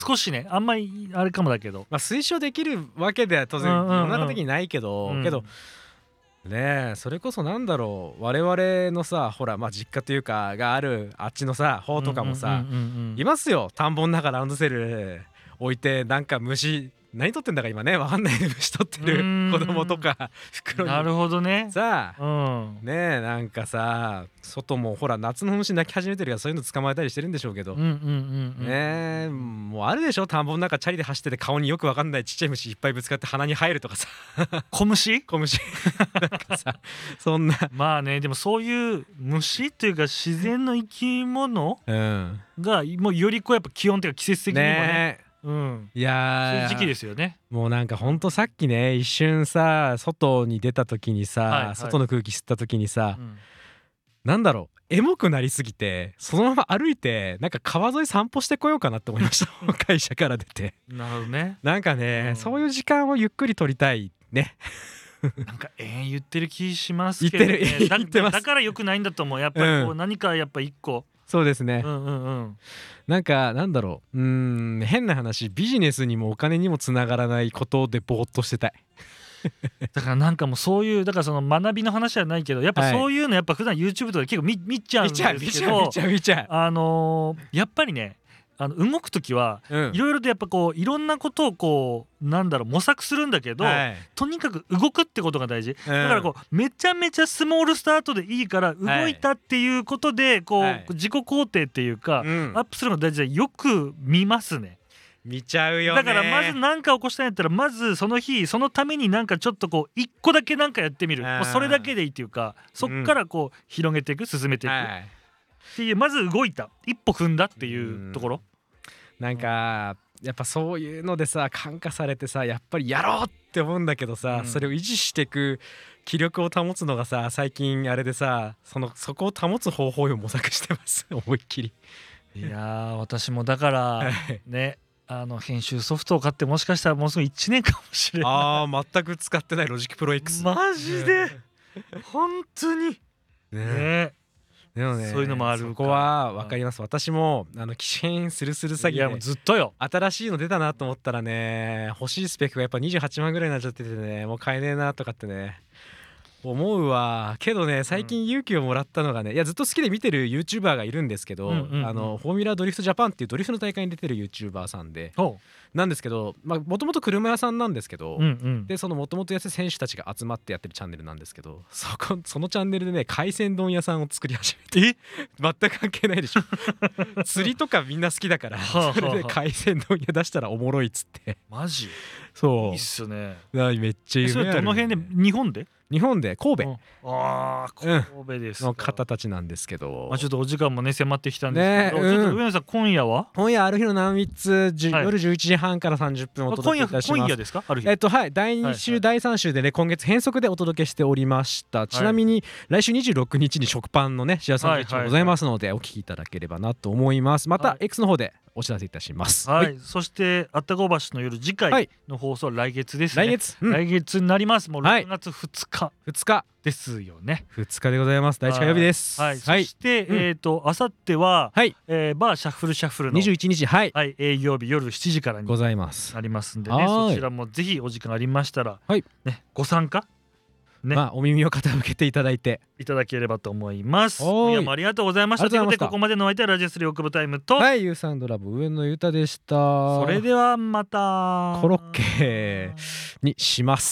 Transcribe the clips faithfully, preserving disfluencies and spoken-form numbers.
少しねあんまりあれかもだけど、 まあ推奨できるわけでは当然世の中的にないけど、 うんうん、 けどねえそれこそなんだろう我々のさほらまあ実家というかがあるあっちのさ方とかもさ、 うんうんうんうん、 いますよ田んぼの中ランドセル置いてなんか虫何取ってんだか今ね分かんないで虫取ってる子供とか袋になるほどねさあ、 うん、 ねえなんかさ外もほら夏の虫鳴き始めてるからそういうの捕まえたりしてるんでしょうけど、 うんうんうんうん、 ねえもうあるでしょ田んぼの中チャリで走ってて顔によく分かんないちっちゃい虫いっぱいぶつかって鼻に入るとかさ小虫小虫なんかさそんなまあねでもそういう虫っていうか自然の生き物がもうよりこうやっぱ気温っていうか季節的にもね、 ねうん、 いやそういう時期ですよね。 もうなんかほんとさっきね一瞬さ外に出た時にさ、はいはい、外の空気吸った時にさ、うん、なんだろうエモくなりすぎてそのまま歩いてなんか川沿い散歩してこようかなって思いました会社から出て。 なるほどね。 なんかね、うん、そういう時間をゆっくり取りたいねなんかえー、言ってる気しますけど、ね、 言ってる言ってます。 だから良くないんだと思うやっぱりこう何かやっぱ一個、うん、 そうですね、 うんうんうん、 なんかなんだろううーん変な話ビジネスにもお金にもつながらないことでぼーっとしてたいだからなんかもうそういうだからその学びの話はないけどやっぱそういうのやっぱ普段 YouTube とか結構 見, 見ちゃうんですけど見ちゃう見ちゃう見ちゃうあのー、やっぱりねあの動く時はいろいろとやっぱこういろんなことをこうなんだろう模索するんだけど、はい、とにかく動くってことが大事、うん、だからこうめちゃめちゃスモールスタートでいいから動いたっていうことでこう、はい、自己肯定っていうか、うん、アップするのが大事でよく見ますね。 見ちゃうよね。 だからまず何か起こしたいんやったらまずその日そのためになんかちょっとこう一個だけなんかやってみる、もうそれだけでいいっていうかそっからこう広げていく進めていく、はい、っていうまず動いた一歩踏んだっていうところ、 なんかやっぱそういうのでさ感化されてさやっぱりやろうって思うんだけどさ、うん、それを維持していく気力を保つのがさ最近あれでさそのそこを保つ方法を模索してます思いっきり。 いやー私もだからねあの編集ソフトを買ってもしかしたらもうすぐいちねんかもしれない。 あー全く使ってないロジックプロ X マジで本当にねねでもね、 そういうのもあるか。 そこは分かります。私もあの機種変するする詐欺でいやもうずっとよ新しいの出たなと思ったらね欲しいスペックがやっぱにじゅうはちまんぐらいになっちゃっててねもう買えねえなとかってね思うわけどね最近勇気をもらったのがね、うん、いやずっと好きで見てる YouTuber がいるんですけど、うんうんうん、あのフォーミュラドリフトジャパンっていうドリフトの大会に出てる YouTuber さんでなんですけどもともと車屋さんなんですけど、うんうん、でそのもともとやってる選手たちが集まってやってるチャンネルなんですけどそこそのチャンネルでね海鮮丼屋さんを作り始めて全く関係ないでしょ釣りとかみんな好きだからそれで海鮮丼屋出したらおもろいっつってマジそういいっすねめっちゃ夢ある。 それどの辺で日本で日本で神戸ああ神戸ですの方たちなんですけど、 まあ、ちょっとお時間もね迫ってきたんですけど、ねうん、ちょっと上野さん今夜は今夜ある日の何密、はい、夜じゅういちじはんからさんじゅっぷんお届けいたします。 今夜、今夜ですかある日えっとはいだいに週、はいはい、だいさん週でね今月変則でお届けしておりました。ちなみに来週にじゅうろくにちに食パンのね幸せの日がございますのでお聞きいただければなと思います。また X の方でお知らせいたします。 はい、はい、そしてあったご橋の夜次回の放送は来月ですね。 来月、うん、 来月になります。もうろくがつふつか、はい、 ふつかですよね。 ふつかでございます。だいいち火曜日です。 はい、はい、そして、うん、えっ、ー、とあさっては、はいえー、バーシャッフルシャッフルのにじゅういちにちはい、 はい、営業日夜しちじからにございますなりますんでねそちらもぜひお時間ありましたら、 はいね、ご参加ね、 まあお耳を傾けていただいていただければと思います。今夜もありがとうございました。ということでここまでのお相手はラジオスリー大久保タイムとはいユーサンドラブ上野裕太でした。 それではまたコロッケにします。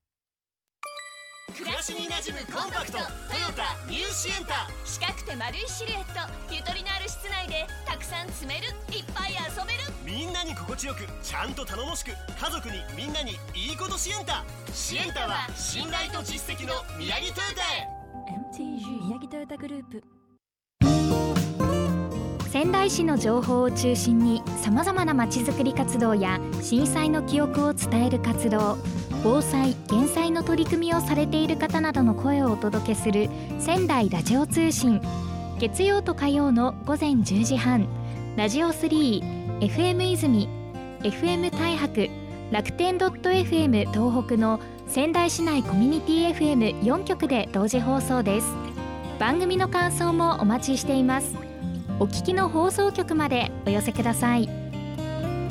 暮らしに馴染むコンパクトトヨタニューシエンタ四角くて丸いシルエットゆとりのある室内でたくさん積めるいっぱい遊べるみんなに心地よくちゃんと頼もしく家族にみんなにいいことシエンタシエンタは信頼と実績の宮城トヨタへエムティージー 宮城トヨタグループ仙台市の情報を中心にさまざまなまちづくり活動や震災の記憶を伝える活動防災・減災の取り組みをされている方などの声をお届けする仙台ラジオ通信月曜と火曜のごぜんじゅうじはんラジオスリー エフエム 泉 エフエム 太白楽天 .fm 東北の仙台市内コミュニティ エフエムよん 局で同時放送です。番組の感想もお待ちしています。お聞きの放送局までお寄せください。